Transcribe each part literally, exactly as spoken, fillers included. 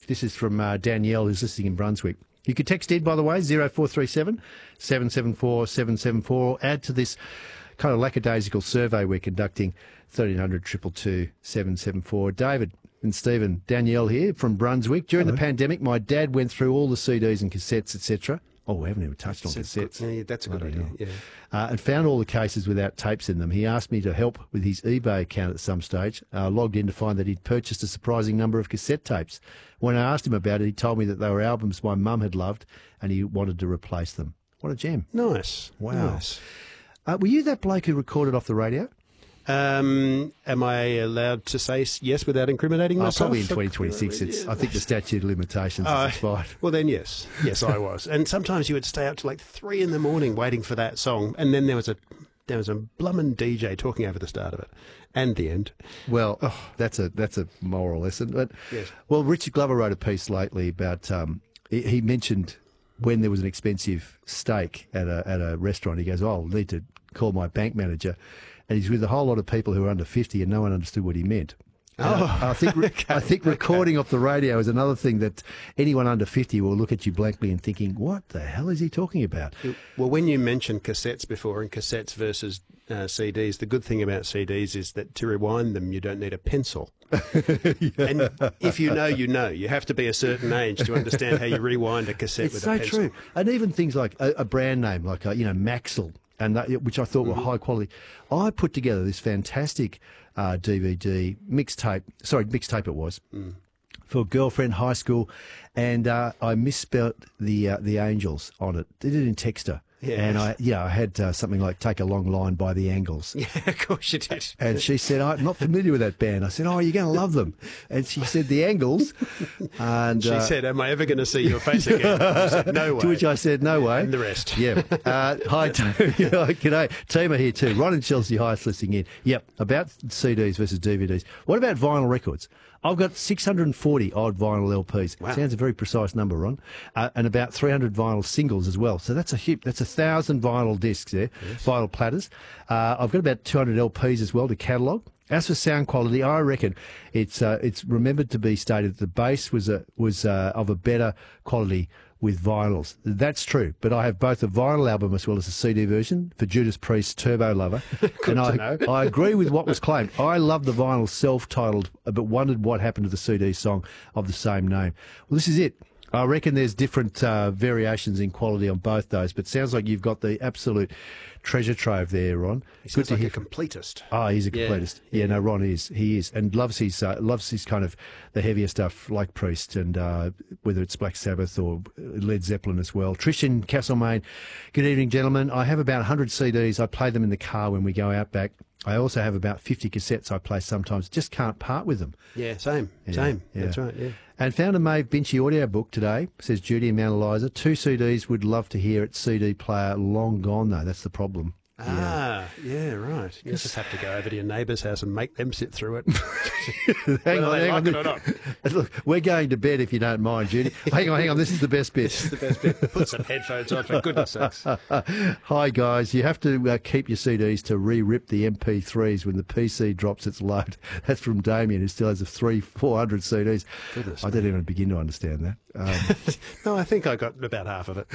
This is from uh, Danielle, who's listening in Brunswick. You could text in, by the way, zero four three seven, seven seven four, seven seven four, or add to this kind of lackadaisical survey we're conducting, thirteen hundred, two two two, seven seven four. David and Stephen, Danielle here from Brunswick. During Hello. the pandemic, my dad went through all the C Ds and cassettes, et cetera. Oh, we haven't even touched on That's cassettes. good. Yeah, that's a good Bloody idea. hell. Yeah. Uh, and found all the cases without tapes in them. He asked me to help with his eBay account at some stage. I uh, logged in to find that he'd purchased a surprising number of cassette tapes. When I asked him about it, he told me that they were albums my mum had loved and he wanted to replace them. What a gem. Nice. Wow. Nice. Uh, were you that bloke who recorded off the radio? Um, am I allowed to say s- yes without incriminating Oh, myself? probably in twenty twenty-six. It's, I think the statute of limitations Uh, has expired. Well, then, yes. Yes, I was. And sometimes you would stay up to like three in the morning waiting for that song. And then there was a there was a blummin' D J talking over the start of it and the end. Well, that's a that's a moral lesson. But Yes. well, Richard Glover wrote a piece lately about. Um, he, he mentioned when there was an expensive steak at a at a restaurant. He goes, "Oh, I'll need to call my bank manager," and he's with a whole lot of people who are under fifty, and no one understood what he meant. And Oh, I, I think okay, I think recording off the radio is another thing that anyone under fifty will look at you blankly and thinking, "What the hell is he talking about?" Well, when you mentioned cassettes before and cassettes versus uh, C Ds, the good thing about C Ds is that to rewind them, you don't need a pencil. And if you know, you know. You have to be a certain age to understand how you rewind a cassette It's with so a pencil. true. And even things like a, a brand name, like uh, you know Maxell, and that, which I thought were high quality. I put together this fantastic uh, D V D mixtape. Sorry, mixtape it was. For Girlfriend High School, and uh, I misspelt the uh, the Angels on it. Did it in Texter, Yes. and I yeah I had uh, something like "Take a Long Line" by the Angles. Yeah, of course you did. And she said, "I'm not familiar with that band." I said, "Oh, you're going to love them." And she said, "The Angles." And She uh, said, "Am I ever going to see your face again?" I said, "No way." to which I said, "No way." And the rest. Yeah. Uh, hi, Tim. G'day. Team are here too. Ron and Chelsea Highest listening in. Yep. About C Ds versus D V Ds. What about vinyl records? I've got six hundred forty odd vinyl L Ps. Wow. Sounds a very precise number, Ron. Uh, and about three hundred vinyl singles as well. So that's a huge, that's a thousand vinyl discs there, Yes. vinyl platters. Uh, I've got about two hundred L Ps as well to catalogue. As for sound quality, I reckon it's uh, it's remembered to be stated that the bass was a, was uh, of a better quality with vinyls. That's true, but I have both a vinyl album as well as a C D version for Judas Priest's Turbo Lover. Good and I, to know. I agree with what was claimed. I love the vinyl self-titled, but wondered what happened to the C D song of the same name. Well, this is it. I reckon there's different uh, variations in quality on both those, but sounds like you've got the absolute treasure trove there, Ron. He Good sounds to like hear. a completist. Oh, he's a Yeah, completist. Yeah, no, Ron is. He is, and loves his uh, loves his kind of the heavier stuff like Priest, and uh, whether it's Black Sabbath or Led Zeppelin as well. Trish in Castlemaine. Good evening, gentlemen. I have about one hundred C Ds. I play them in the car when we go out back. I also have about fifty cassettes I play sometimes. Just can't part with them. Yeah, same, Yeah, same. yeah. That's right. Yeah. And found a Maeve Binchy audio book today, says Judy in Mount Eliza. Two C Ds, would love to hear it. C D player long gone though. That's the problem. Ah, yeah, right. You just have to go over to your neighbour's house and make them sit through it. Hang Whether on, they hang like on. it or not. Look, we're going to bed if you don't mind, Judy. Hang on, hang on. This is the best bit. This is the best bit. Put some headphones on, for goodness sakes. Hi guys, you have to uh, keep your C Ds to re-rip the M P threes when the P C drops its load. That's from Damien, who still has a three, four hundred C Ds. Goodness I don't even begin to understand that. Um, No, I think I got about half of it.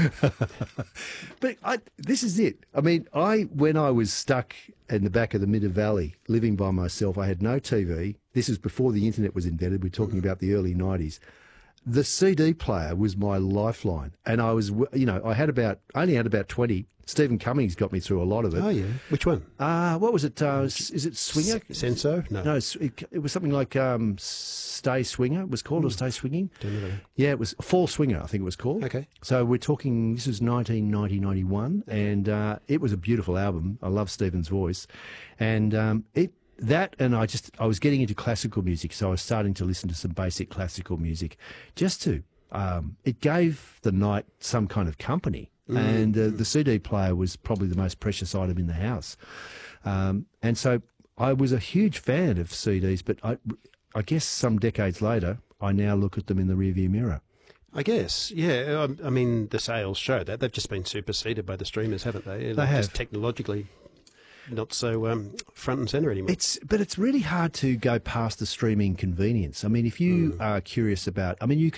but I, this is it. I mean, I when I was stuck in the back of the Middle Valley, living by myself, I had no T V. This is before the internet was invented. We're talking about the early nineties. The C D player was my lifeline, and I was, you know, I had about only had about twenty. Stephen Cummings got me through a lot of it. Oh, yeah. Which one? Uh, what was it? Uh, s- is it Swinger? Senso? No. No, it's- it, it was something like um, Stay Swinger. It was called, or Stay Swinging? Don't know. Yeah, it was Fall Swinger, I think it was called. Okay. So we're talking, this was nineteen ninety, ninety-one, and uh, it was a beautiful album. I love Stephen's voice. And um, it that, and I just, I was getting into classical music, so I was starting to listen to some basic classical music just to, um, it gave the night some kind of company. And uh, the C D player was probably the most precious item in the house. Um, and so I was a huge fan of C Ds, but I, I guess some decades later, I now look at them in the rearview mirror. I guess, yeah. I, I mean, the sales show that. They've just been superseded by the streamers, haven't they? They have. Just technologically not so um, front and centre anymore. It's but it's really hard to go past the streaming convenience. I mean, if you are curious about, I mean, you can